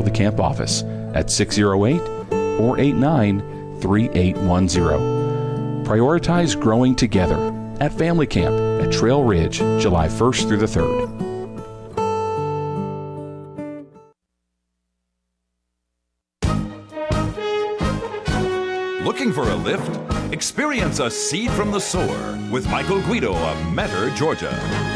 call the camp office at 608-489-3810. Prioritize growing together at Family Camp at Trail Ridge, July 1st through the 3rd. Looking for a lift? Experience a seed from the sower with Michael Guido of Metter, Georgia.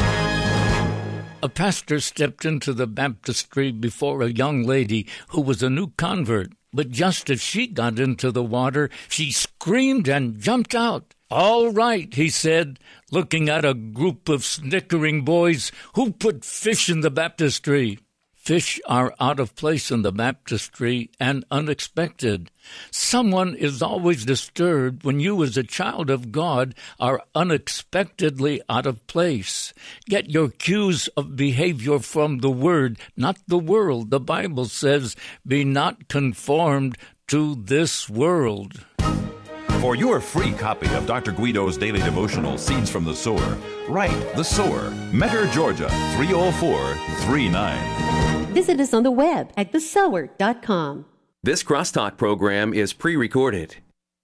A pastor stepped into the baptistry before a young lady who was a new convert. But just as she got into the water, she screamed and jumped out. "All right," he said, looking at a group of snickering boys. "Who put fish in the baptistry?" Fish are out of place in the baptistry and unexpected. Someone is always disturbed when you as a child of God are unexpectedly out of place. Get your cues of behavior from the Word, not the world. The Bible says, "Be not conformed to this world." For your free copy of Dr. Guido's daily devotional, Seeds from the Sower, write The Sower, Metter, Georgia, 30439. Visit us on the web at thesower.com. This Crosstalk program is pre-recorded.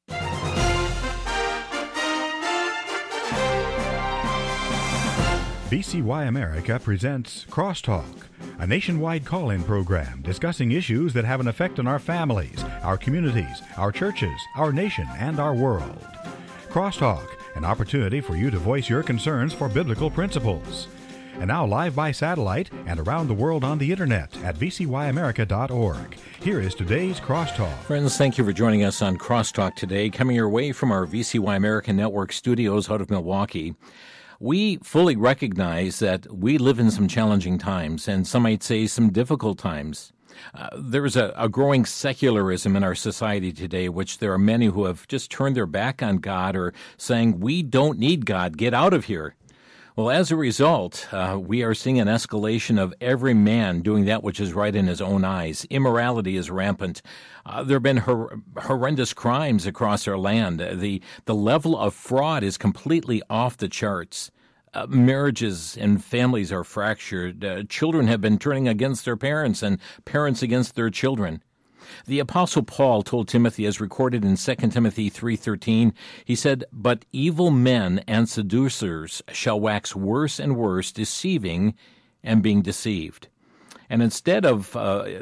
VCY America presents Crosstalk, a nationwide call-in program discussing issues that have an effect on our families, our communities, our churches, our nation, and our world. Crosstalk, an opportunity for you to voice your concerns for biblical principles. And now live by satellite and around the world on the internet at vcyamerica.org. Here is today's Crosstalk. Friends, thank you for joining us on Crosstalk today, coming your way from our VCY America Network studios out of Milwaukee. We fully recognize that we live in some challenging times, and some might say some difficult times. There's a growing secularism in our society today, which there are many who have just turned their back on God or saying, "We don't need God, get out of here." Well, as a result, we are seeing an escalation of every man doing that which is right in his own eyes. Immorality is rampant. There have been horrendous crimes across our land. The level of fraud is completely off the charts. Marriages and families are fractured. Children have been turning against their parents and parents against their children. The Apostle Paul told Timothy, as recorded in 2 Timothy 3:13, he said, "But evil men and seducers shall wax worse and worse, deceiving and being deceived." And instead of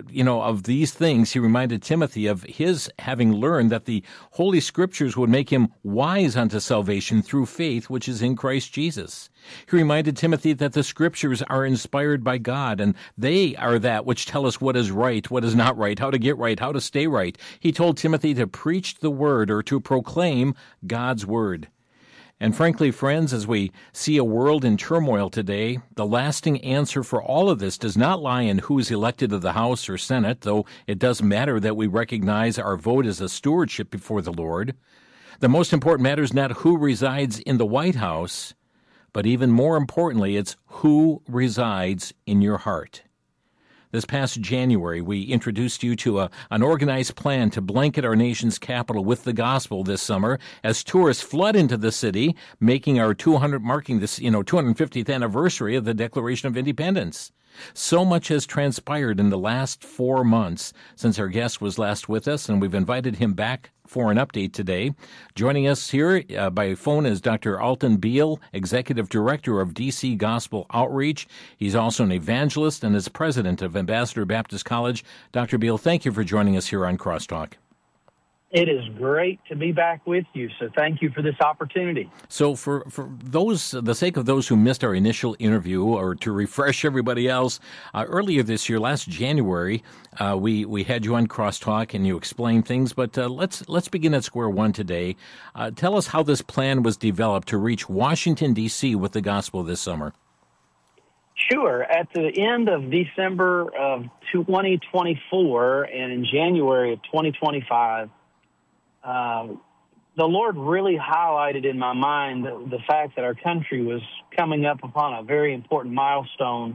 these things, he reminded Timothy of his having learned that the Holy Scriptures would make him wise unto salvation through faith, which is in Christ Jesus. He reminded Timothy that the Scriptures are inspired by God, and they are that which tell us what is right, what is not right, how to get right, how to stay right. He told Timothy to preach the Word, or to proclaim God's Word. And frankly, friends, as we see a world in turmoil today, the lasting answer for all of this does not lie in who is elected to the House or Senate, though it does matter that we recognize our vote as a stewardship before the Lord. The most important matter is not who resides in the White House, but even more importantly, it's who resides in your heart. This past January, we introduced you to an organized plan to blanket our nation's capital with the gospel this summer as tourists flood into the city, marking this 250th anniversary of the Declaration of Independence. So much has transpired in the last 4 months since our guest was last with us, and we've invited him back for an update today. Joining us here by phone is Dr. Alton Beal, Executive Director of DC Gospel Outreach. He's also an evangelist and is president of Ambassador Baptist College. Dr. Beal, thank you for joining us here on Crosstalk. It is great to be back with you, so thank you for this opportunity. So for the sake of those who missed our initial interview, or to refresh everybody else, earlier this year, last January, we had you on Crosstalk and you explained things, but let's begin at square one today. Tell us how this plan was developed to reach Washington, D.C. with the gospel this summer. Sure. At the end of December of 2024 and in January of 2025, the Lord really highlighted in my mind the fact that our country was coming up upon a very important milestone,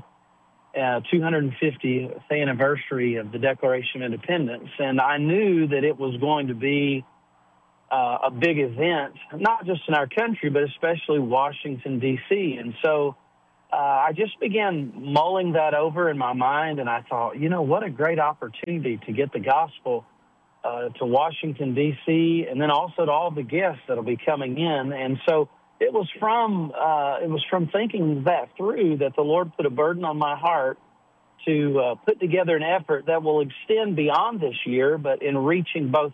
250th anniversary of the Declaration of Independence. And I knew that it was going to be a big event, not just in our country, but especially Washington, D.C. And so I just began mulling that over in my mind, and I thought, what a great opportunity to get the gospel to Washington, D.C., and then also to all the guests that'll be coming in. And so it was from thinking that through that the Lord put a burden on my heart to put together an effort that will extend beyond this year, but in reaching both